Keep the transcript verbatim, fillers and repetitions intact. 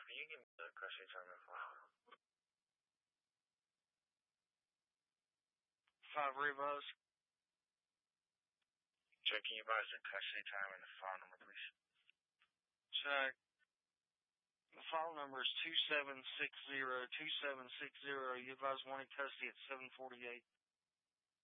can you give me the custody time and file? Five Rebos. Check, can you advise the custody time and the file number, please? Check. The file number is two seven six zero two seven six zero. You advise wanting custody at seven forty-eight.